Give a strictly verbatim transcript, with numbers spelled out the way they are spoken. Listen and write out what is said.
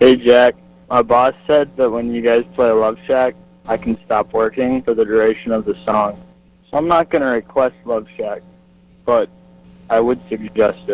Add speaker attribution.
Speaker 1: Hey Jack, my boss said that when you guys play Love Shack, I can stop working for the duration of the song. So I'm not going to request Love Shack, but I would suggest it.